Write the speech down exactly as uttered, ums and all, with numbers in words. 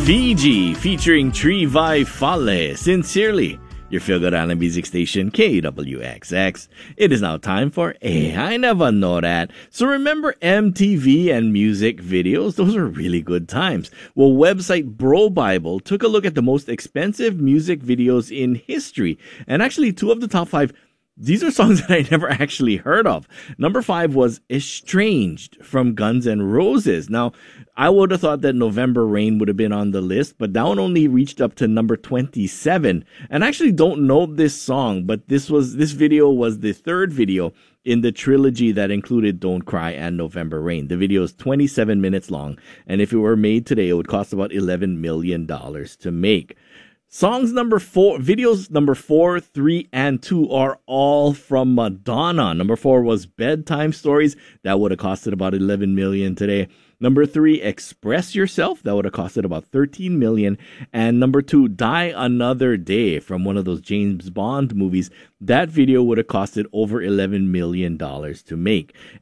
Fiji featuring Tree Vai Fale. Sincerely, your feel-good island music station, K W X X. It is now time for Eh, I Never Know That. So remember M T V and music videos? Those are really good times. Well, website Bro Bible took a look at the most expensive music videos in history. And actually, two of the top five, these are songs that I never actually heard of. Number five was Estranged from Guns N' Roses. Now, I would have thought that November Rain would have been on the list, but that one only reached up to number twenty-seven. And I actually don't know this song, but this was this video was the third video in the trilogy that included Don't Cry and November Rain. The video is twenty-seven minutes long, and if it were made today, it would cost about eleven million dollars to make. Songs number four, videos number four, three, and two are all from Madonna. Number four was Bedtime Stories. That would have costed about eleven million dollars today. Number three, Express Yourself. That would have costed about thirteen million dollars. And number two, Die Another Day from one of those James Bond movies. That video would have costed over eleven million dollars to make.